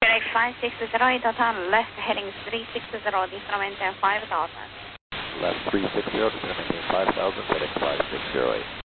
Correct 560, total left heading 360, descend maintain 5000. Left 360, descend maintain 5000, FedEx 5608.